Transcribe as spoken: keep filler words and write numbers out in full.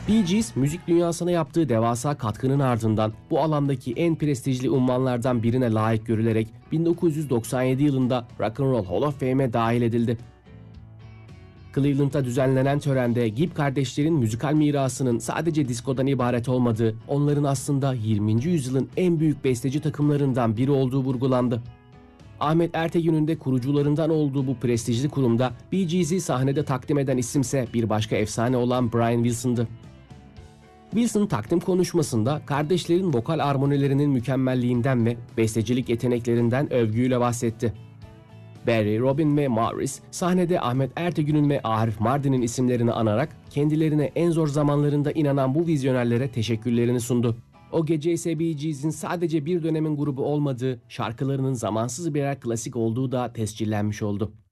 Bee Gees, müzik dünyasına yaptığı devasa katkının ardından bu alandaki en prestijli unvanlardan birine layık görülerek bin dokuz yüz doksan yedi yılında Rock and Roll Hall of Fame'e dahil edildi. Cleveland'da düzenlenen törende Gibb kardeşlerin müzikal mirasının sadece diskodan ibaret olmadığı, onların aslında yirminci yüzyılın en büyük besteci takımlarından biri olduğu vurgulandı. Ahmet Ertegün'ün de kurucularından olduğu bu prestijli kurumda Bee Gees'i sahnede takdim eden isimse bir başka efsane olan Brian Wilson'dı. Wilson takdim konuşmasında kardeşlerin vokal armonilerinin mükemmelliğinden ve bestecilik yeteneklerinden övgüyle bahsetti. Barry, Robin ve Maurice sahnede Ahmet Ertegün'ün ve Arif Mardin'in isimlerini anarak kendilerine en zor zamanlarında inanan bu vizyonerlere teşekkürlerini sundu. O gece ise Bee Gees'in sadece bir dönemin grubu olmadığı, şarkılarının zamansız birer klasik olduğu da tescillenmiş oldu.